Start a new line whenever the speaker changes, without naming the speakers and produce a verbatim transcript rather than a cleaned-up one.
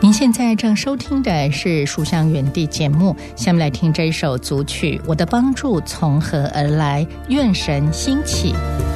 您现在正收听的是书香园地节目，下面来听这一首组曲《我的帮助从何而来》，愿神兴起。